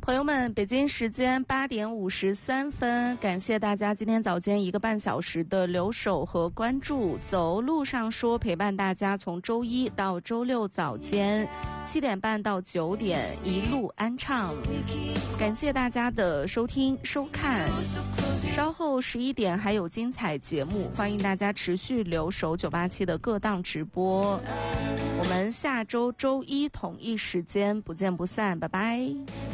朋友们，北京时间8点53分，感谢大家今天早间1个半小时的留守和关注。走路上说陪伴大家从周一到周六早间7点半到9点一路安畅，感谢大家的收听收看。稍后11点还有精彩节目，欢迎大家持续留守987的各档直播。我们下周周一同一时间不见不散，拜拜。